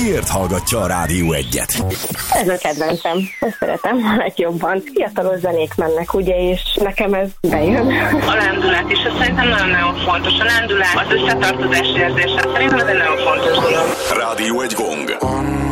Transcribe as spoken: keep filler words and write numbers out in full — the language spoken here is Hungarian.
miért hallgatja a Rádió egyet? Ez a kedvencem. Ezt szeretem a legjobban. Fiatalos zenék mennek, ugye, és nekem ez bejön. A lendület is, ez szerintem nagyon-nagyon fontos. A lendület, az összetartozás érzése, szerintem ez egy nagyon fontos dolog. Rádió egy gong.